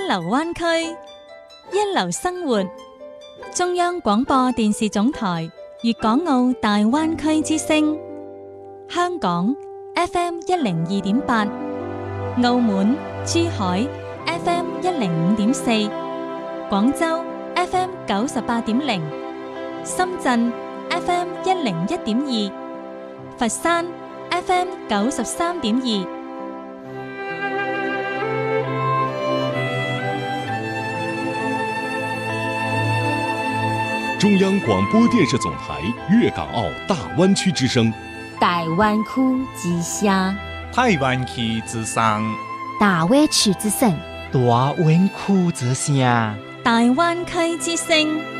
流灣區，一流生活。中央廣播電視總台粵港澳大灣區之聲，香港 FM 102.8，澳門、珠海 FM 105.4，廣州 FM 98.0，深圳 FM 101.2，佛山 FM 93.2。 中央广播电视总台粤港澳大湾区之声， 大湾区之声， 台湾区之声， 大湾区之声， 大湾区之声， 大灣區之聲。